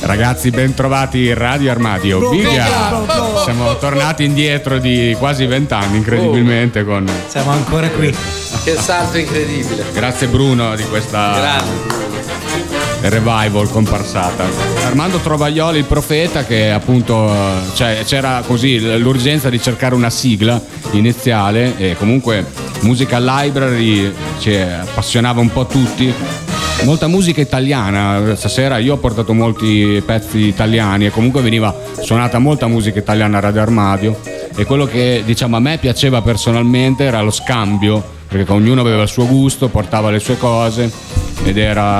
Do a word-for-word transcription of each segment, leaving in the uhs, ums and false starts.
Ragazzi, ben trovati in Radio Armadio. Biglia! Siamo tornati indietro di quasi vent'anni, incredibilmente. Oh. Con... Siamo ancora qui. Che salto incredibile. Grazie Bruno di questa Grazie. revival comparsata. Armando Trovaglioli, il profeta, che appunto, cioè, c'era così l'urgenza di cercare una sigla iniziale e comunque Musical Library ci appassionava un po' tutti. Molta musica italiana, stasera io ho portato molti pezzi italiani e comunque veniva suonata molta musica italiana a Radio Armadio, e quello che diciamo a me piaceva personalmente era lo scambio, perché ognuno aveva il suo gusto, portava le sue cose ed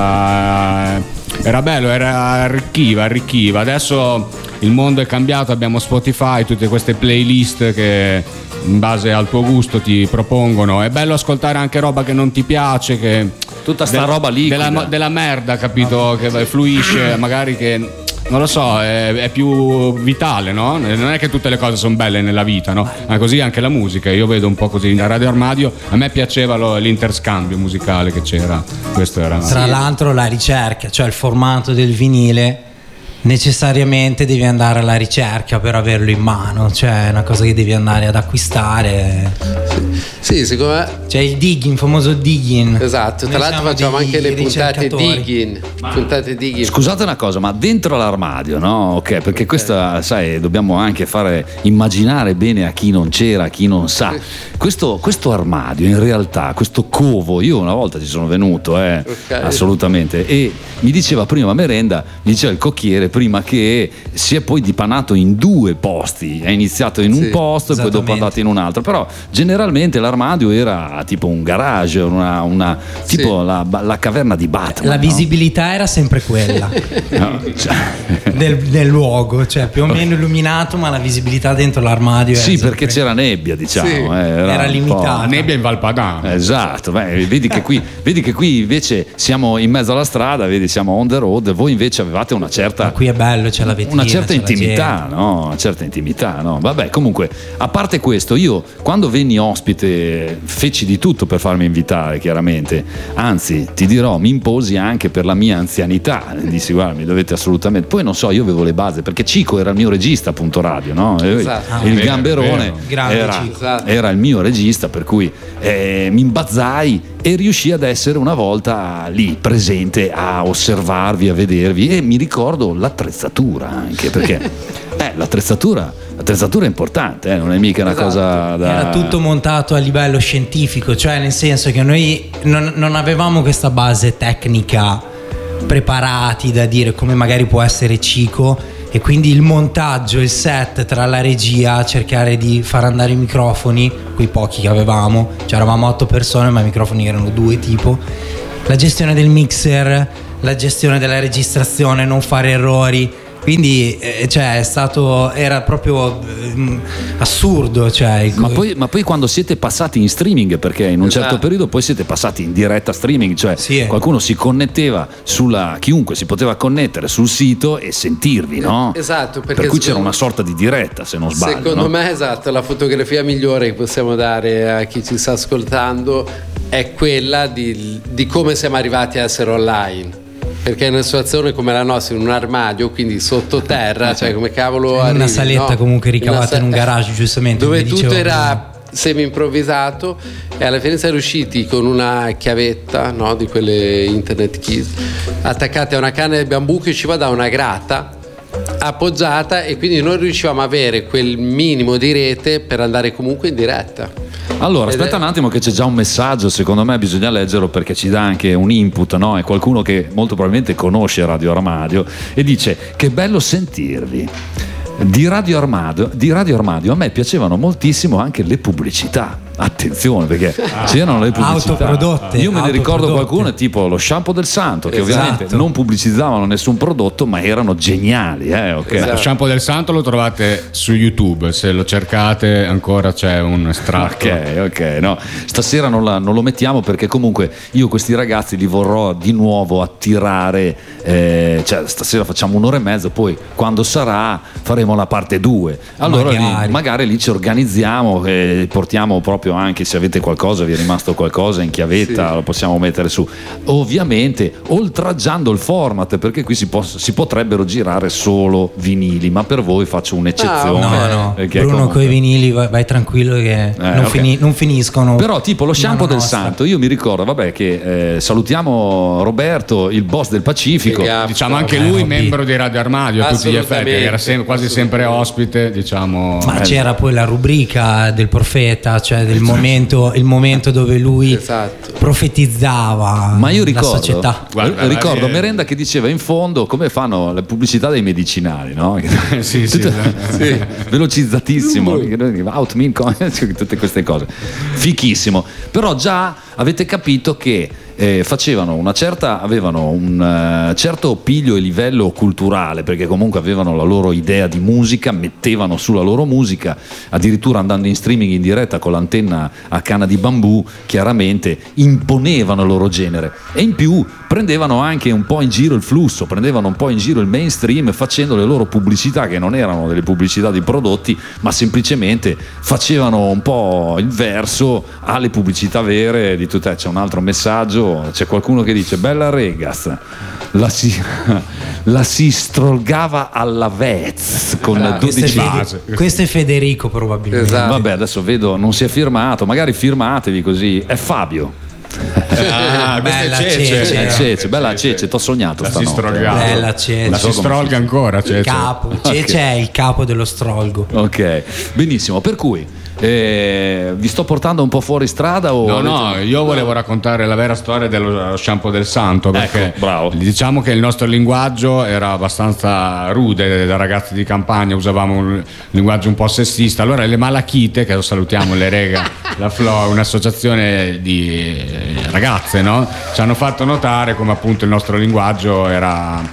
era, era bello, era arricchiva, arricchiva. Adesso il mondo è cambiato, abbiamo Spotify, tutte queste playlist che in base al tuo gusto ti propongono. È bello ascoltare anche roba che non ti piace, che tutta sta de- roba lì della, della merda, capito, che fluisce, magari che non lo so, è, è più vitale, no? Non è che tutte le cose sono belle nella vita, no? Ma così anche la musica, io vedo un po' così. Da Radio Armadio a me piaceva lo, l'interscambio musicale che c'era. Questo era. Tra l'altro la ricerca, cioè il formato del vinile, necessariamente devi andare alla ricerca per averlo in mano, cioè è una cosa che devi andare ad acquistare. Sì, secondo me. C'è il digging, il famoso digging. Esatto, tra Noi l'altro siamo facciamo dei anche le puntate ricercatori. digging. Puntate digging. Scusate una cosa, ma dentro l'armadio, no? Ok, perché questa, sai, dobbiamo anche fare immaginare bene a chi non c'era, a chi non sa. Questo, questo armadio, in realtà, questo covo, io una volta ci sono venuto, eh, Okay. assolutamente, e mi diceva prima merenda, mi diceva il cocchiere prima che si è poi dipanato in due posti, è iniziato in un Sì, posto e poi dopo è andato in un altro, però generalmente l'armadio era tipo un garage, una, una tipo Sì. la, la caverna di Batman. La no? visibilità era sempre quella No, cioè- del, del luogo, cioè più o meno illuminato, ma la visibilità dentro l'armadio era Sì, sempre- perché c'era nebbia, diciamo. Sì, eh, era un po'- limitata. Nebbia in Valpadana. Esatto, beh, vedi, che qui, vedi che qui invece siamo in mezzo alla strada, vedi, siamo on the road, voi invece avevate una certa, Ma qui è bello, c'è la vetrina, una certa c'è la intimità, no? Una certa intimità, no? Vabbè, comunque, a parte questo, io quando venni ospite feci di tutto per farmi invitare, chiaramente, anzi, ti dirò, mi imposi anche per la mia anzianità, dissi guarda, mi dovete assolutamente, poi non so, io avevo le basi, perché Cico era il mio regista, appunto radio, no? E Esatto. il Ah, vero, Gamberone vero. Grande era, Cico. Esatto. era il mio regista, per cui eh, mi imbazzai e riuscì ad essere una volta lì presente a osservarvi, a vedervi, e mi ricordo l'attrezzatura anche, perché eh, l'attrezzatura, l'attrezzatura è importante, eh, non è mica una Esatto. cosa da... Era tutto montato a livello scientifico, cioè nel senso che noi non, non avevamo questa base tecnica preparati da dire come magari può essere Cico, e quindi il montaggio, il set tra la regia, cercare di far andare i microfoni, quei pochi che avevamo, cioè eravamo otto persone ma i microfoni erano due tipo, la gestione del mixer, la gestione della registrazione, non fare errori. Quindi eh, cioè è stato, era proprio eh, assurdo, cioè, il- Ma poi, ma poi quando siete passati in streaming, perché in un Esatto. certo periodo poi siete passati in diretta streaming, cioè Sì. qualcuno si connetteva sulla, chiunque si poteva connettere sul sito e sentirvi, no? Esatto, perché per cui c'era secondo- una sorta di diretta, se non sbaglio. Secondo no? me, esatto, la fotografia migliore che possiamo dare a chi ci sta ascoltando è quella di, di come siamo arrivati a essere online. Perché in una situazione come la nostra, in un armadio, quindi sottoterra, cioè come cavolo in arrivi, una saletta no? comunque ricavata in un sa- garage, giustamente, dove come tutto dicevo era semi improvvisato, e alla fine siamo riusciti con una chiavetta, no, di quelle internet keys attaccate a una canna di bambù che usciva da una grata appoggiata, e quindi noi riuscivamo a avere quel minimo di rete per andare comunque in diretta. Allora, Ed aspetta è- un attimo che c'è già un messaggio, secondo me bisogna leggerlo perché ci dà anche un input, no? È qualcuno che molto probabilmente conosce Radio Armadio e dice: che bello sentirvi. Di Radio Armadio, di Radio Armadio a me piacevano moltissimo anche le pubblicità. Attenzione, perché c'erano le pubblicità. Autoprodotte, Io me ne ricordo autoprodotte. qualcuna, tipo lo shampoo del santo, che Esatto. ovviamente non pubblicizzavano nessun prodotto, ma erano geniali, eh, ok? Esatto. Lo shampoo del santo lo trovate su YouTube, se lo cercate ancora c'è un estratto. Ok, ok, no. Stasera non, la- non lo mettiamo perché comunque io questi ragazzi li vorrò di nuovo attirare, eh, cioè stasera facciamo un'ora e mezza, poi quando sarà faremo la parte due. Allora Magari. lì, magari lì ci organizziamo e portiamo proprio proprio anche se avete qualcosa, vi è rimasto qualcosa in chiavetta, sì, lo possiamo mettere su, ovviamente oltraggiando il format, perché qui si, poss- si potrebbero girare solo vinili, ma per voi faccio un'eccezione. No, no, perché Bruno comunque... coi vinili vai, vai tranquillo che eh, non, okay. fini- non finiscono. Però tipo lo shampoo del nostra. santo, io mi ricordo, vabbè, che eh, salutiamo Roberto, il boss del Pacifico, Che diciamo anche eh, lui Robby. membro di Radio Armadio a tutti gli effetti, era sem- quasi sempre ospite, diciamo. Ma eh, c'era poi la rubrica del profeta, cioè del momento, il momento dove lui Esatto. profetizzava ma io la ricordo, società. Guarda, ricordo eh, Merenda che diceva in fondo come fanno le pubblicità dei medicinali, no? sì, sì, Tutte- sì. velocizzatissimo, Outmin, tutte queste cose, fichissimo. Però già avete capito che eh, facevano una certa, avevano un uh, certo piglio e livello culturale, perché comunque avevano la loro idea di musica, mettevano sulla loro musica, addirittura andando in streaming in diretta con l'antenna a canna di bambù, chiaramente imponevano il loro genere, e in più prendevano anche un po' in giro il flusso, prendevano un po' in giro il mainstream facendo le loro pubblicità, che non erano delle pubblicità di prodotti, ma semplicemente facevano un po' il verso alle pubblicità vere di tutte. C'è un altro messaggio, c'è qualcuno che dice: bella Regas, la si, la si strolgava alla Vez con Ah, Questo è, dodici Fede- base. questo è Federico probabilmente. Esatto. Vabbè, adesso vedo, non si è firmato, magari firmatevi così. È Fabio. Ah, questa Bella è Cece. Cece. Eh, Cece, bella Cece, t'ho sognato La si stanotte. strolgava. Bella Cece. La si strolga ancora, Il Cece. capo, Cece è il capo dello strolgo. Ok, benissimo. Per cui eh, vi sto portando un po' fuori strada o No, no, avete- io volevo raccontare la vera storia dello shampoo del santo, perché Ecco, bravo. diciamo che il nostro linguaggio era abbastanza rude da ragazzi di campagna, usavamo un linguaggio un po' sessista. Allora le Malachite, che lo salutiamo, le Rega, la Flo, un'associazione di eh, ragazze, no? Ci hanno fatto notare come appunto il nostro linguaggio era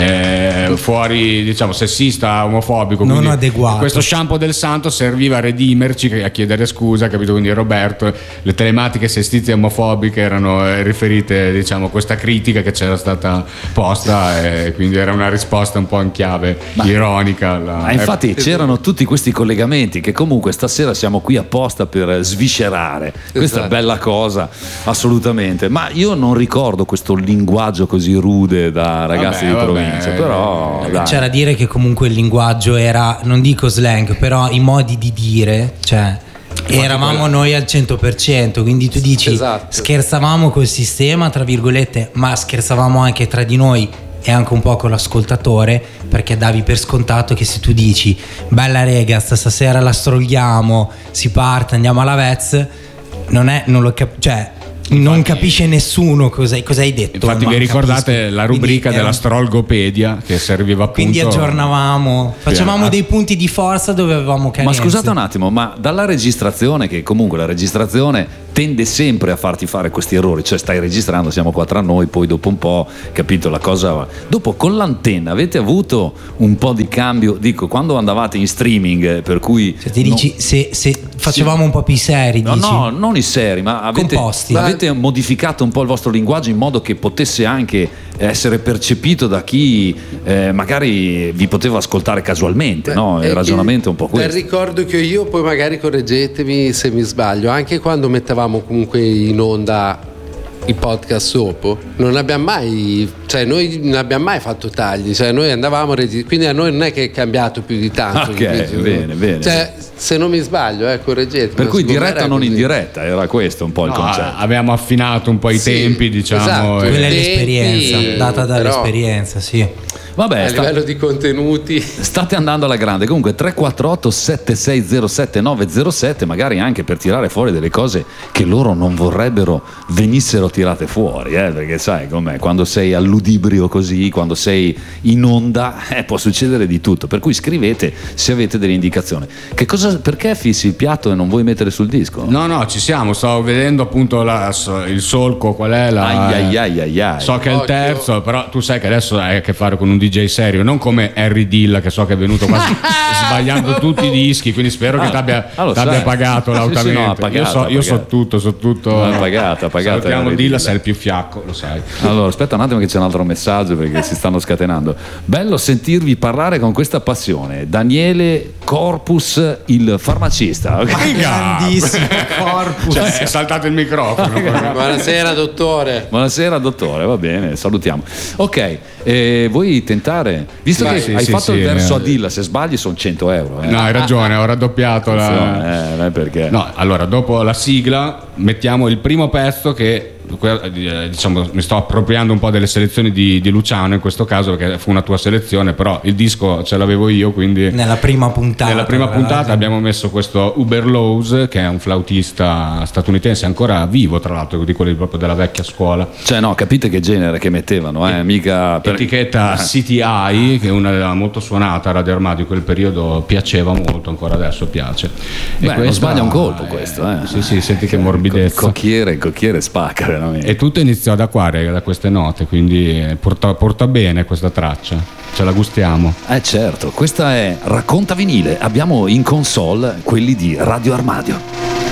eh, fuori, diciamo, sessista, omofobico. Non quindi adeguato. Questo shampoo del santo serviva a redimerci, a chiedere scusa, capito? Quindi Roberto, le telematiche sessistiche e omofobiche erano eh, riferite, diciamo, a questa critica che c'era stata posta, e quindi era una risposta un po' in chiave ironica alla- Ma infatti c'erano tutti questi collegamenti che comunque stasera siamo qui apposta per sviscerare. Questa è Esatto. bella cosa, assolutamente. Ma io non ricordo questo linguaggio così rude da ragazzi Vabbè, di vabbè. provincia, però dai. C'è da dire che comunque il linguaggio era, non dico slang, però i modi di dire, cioè eravamo noi al cento per cento, quindi tu dici Esatto. scherzavamo col sistema, tra virgolette, ma scherzavamo anche tra di noi e anche un po' con l'ascoltatore, perché davi per scontato che se tu dici bella rega, stasera la strolghiamo, si parte, andiamo alla Vez, non è, non lo cap- cioè non capisce nessuno cosa, cosa hai detto. Infatti ma vi ricordate capisco. la rubrica Quindi era- della strolgopedia che serviva appunto. Quindi aggiornavamo, facevamo Ah. dei punti di forza dove avevamo Ma carenze. scusate un attimo, ma dalla registrazione, che comunque la registrazione tende sempre a farti fare questi errori, cioè stai registrando, siamo qua tra noi, poi dopo un po', capito, la cosa va. Dopo con l'antenna avete avuto un po' di cambio, dico, quando andavate in streaming, eh, per cui... Cioè, ti no- dici se, se facevamo un po' più seri, No, dici? no, non i seri, ma avete, Composti. avete modificato un po' il vostro linguaggio in modo che potesse anche essere percepito da chi eh, magari vi poteva ascoltare casualmente, no? Beh, Il è ragionamento è un po' Bel questo. ricordo che ho io, poi magari correggetemi se mi sbaglio, anche quando mettevamo comunque in onda i podcast dopo, non abbiamo mai, cioè noi non abbiamo mai fatto tagli, cioè noi andavamo, regi- quindi a noi non è che è cambiato più di tanto. Ok, capito? bene, bene. Cioè, se non mi sbaglio, eh, correggetemi. Per cui secondo me diretta era non in così. diretta, era questo un po' il No, concetto. abbiamo affinato un po' i Sì, tempi, diciamo. esatto. e- Quella è Tempi, l'esperienza, data però- dall'esperienza, sì. Vabbè, A sta- livello di contenuti. state andando alla grande. Comunque tre quattro otto sette sei zero sette nove zero sette, magari anche per tirare fuori delle cose che loro non vorrebbero venissero tirate fuori, eh? Perché sai com'è, quando sei all'udibrio così, quando sei in onda, eh, può succedere di tutto. Per cui scrivete se avete delle indicazioni. Che cosa, perché fissi il piatto e non vuoi mettere sul disco? No, no, ci siamo. Stavo vedendo appunto la- il solco, qual è la. Ai ai ai ai ai. So che è il Occhio. terzo, però tu sai che adesso hai a che fare con un D J serio, non come Harry Dill, che so che è venuto qua sbagliando tutti i dischi, quindi spero che Ah, ti abbia, ah, lo t'abbia sai. pagato Sì, sì, lautamente. no, ha pagato, io so, ha io so pagato. tutto, so tutto. No, ha pagato, ha pagato Salutiamo Harry Dill, Dill. sei il più fiacco, lo sai. Allora, aspetta un attimo che c'è un altro messaggio perché si stanno scatenando. Bello sentirvi parlare con questa passione. Daniele Corpus, il farmacista. Grandissimo corpus. Cioè, è saltato il microfono. Buonasera dottore. Buonasera dottore, va bene, salutiamo. Ok, eh, vuoi tentare? Visto Vai, che sì, hai sì, fatto sì, il verso eh. a Dilla, se sbagli sono cento euro. Eh. No, hai ragione, ho raddoppiato la. Attenzione, eh, non è perché. No, allora dopo la sigla mettiamo il primo pezzo che eh, diciamo mi sto appropriando un po' delle selezioni di, di Luciano in questo caso perché fu una tua selezione, però il disco ce l'avevo io, quindi Nella prima puntata. nella prima guarda. puntata abbiamo messo questo Uber Lowe's, che è un flautista statunitense ancora vivo, tra l'altro, di quelli proprio della vecchia scuola. Cioè, no, capite che genere che mettevano, eh? Mica. Per... Etichetta C T I, che è una molto suonata a Radio Armadio in quel periodo, piaceva molto, ancora adesso piace. E Beh, non sbaglia un colpo questo, eh. Sì, sì, senti che morbidezza. Il cocchiere, il cocchiere spacca veramente. E tutto iniziò da qua, raga, da queste note, quindi porta, porta bene questa traccia, ce la gustiamo. Eh certo, questa è Racconta Vinile, abbiamo in console quelli di Radio Armadio.